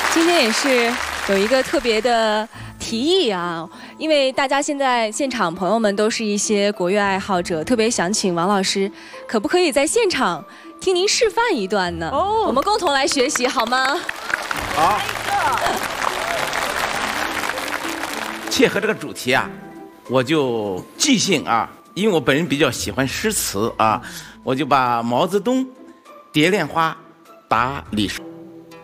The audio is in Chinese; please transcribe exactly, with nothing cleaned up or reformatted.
今天也是有一个特别的提议啊，因为大家现在现场朋友们都是一些国乐爱好者，特别想请王老师，可不可以在现场听您示范一段呢？哦，我们共同来学习好吗？ 好。切合这个主题啊，我就即兴啊，因为我本人比较喜欢诗词啊，我就把毛泽东《蝶恋花》打李叔。